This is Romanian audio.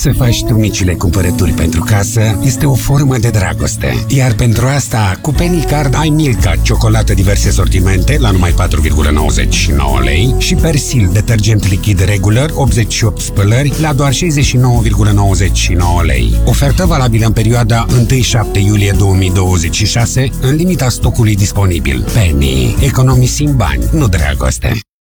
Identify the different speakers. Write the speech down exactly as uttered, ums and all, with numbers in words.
Speaker 1: Să faci tu micile cumpărături pentru casă este o formă de dragoste. Iar pentru asta, cu Penny Card ai Milka, ciocolată diverse sortimente la numai patru virgulă nouăzeci și nouă lei și Persil, detergent lichid regular, optzeci și opt spălări la doar șaizeci și nouă virgulă nouăzeci și nouă lei. Ofertă valabilă în perioada unu șapte iulie două mii douăzeci și șase, în limita stocului disponibil. Penny. Economisim bani, nu dragoste.